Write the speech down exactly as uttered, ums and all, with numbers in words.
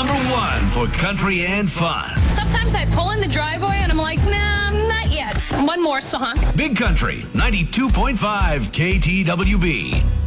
number one for country and fun. Sometimes I pull in the driveway and I'm like, nah, not yet. One more song. Big Country, ninety-two point five K T W B.